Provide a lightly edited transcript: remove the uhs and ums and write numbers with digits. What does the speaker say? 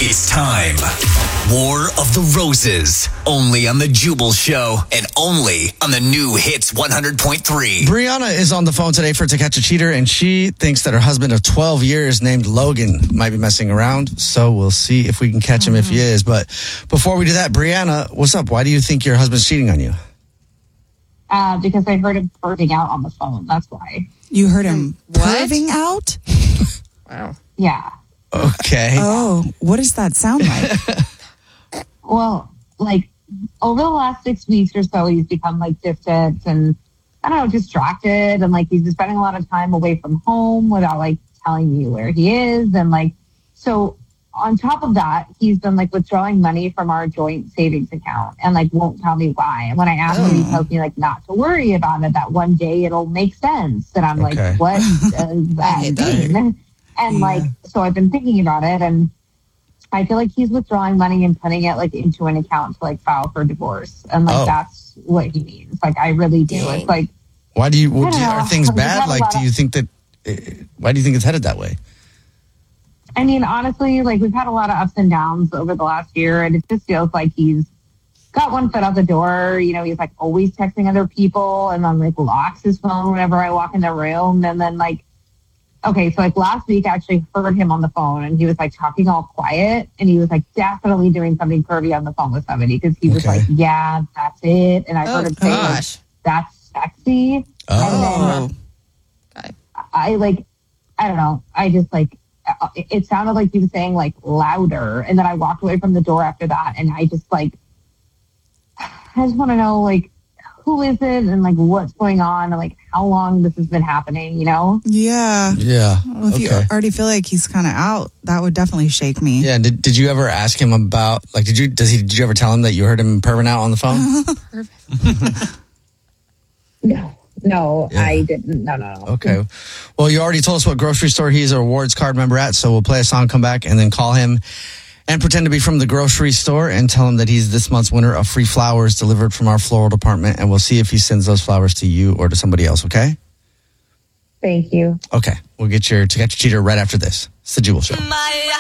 It's time. War of the Roses. Only on The Jubal Show and only on the new Hits 100.3. Brianna is on the phone today for To Catch a Cheater, and she thinks that her husband of 12 years named Logan might be messing around. So we'll see if we can catch him if he is. But before we do that, Brianna, what's up? Why do you think your husband's cheating on you? Because I heard him perving out on the phone. That's why. You heard him perving out? Wow. Yeah. Okay. Oh, what does that sound like? Well, like over the last 6 weeks or so, he's become like distant and I don't know, distracted, and like he's just spending a lot of time away from home without like telling me where he is, and like so. On top of that, he's been like withdrawing money from our joint savings account and like won't tell me why. And when I ask him, he tells me like not to worry about it, that one day it'll make sense. And I'm like, what does that mean? And like, so I've been thinking about it, and I feel like he's withdrawing money and putting it like into an account to like file for divorce. And like, that's what he means. Like, I really do. It's like, why do you, are things bad? Like, do you think that, why do you think it's headed that way? I mean, honestly, like we've had a lot of ups and downs over the last year, and it just feels like he's got one foot out the door. You know, he's like always texting other people, and then like locks his phone whenever I walk in the room. And then like, okay, so like last week I actually heard him on the phone, and he was like talking all quiet, and he was like definitely doing something pervy on the phone with somebody, because he was like, yeah, that's it. And I heard him say, like, that's sexy. And then I don't know. I just like, it sounded like he was saying like louder, and then I walked away from the door after that, and I just like, I just want to know like who is it, and like what's going on, and like how long this has been happening, you know? Yeah. Well, if you Okay. already feel like he's kind of out, that would definitely shake me. Yeah. Did you ever ask him about, like, did you ever tell him that you heard him perving out on the phone? No, I didn't. No. Okay. Well, you already told us what grocery store he's a rewards card member at, so we'll play a song, come back, and then call him and pretend to be from the grocery store and tell him that he's this month's winner of free flowers delivered from our floral department, and we'll see if he sends those flowers to you or to somebody else, okay? Thank you. Okay. We'll get your To Catch a Cheater right after this. It's the Jubal Show.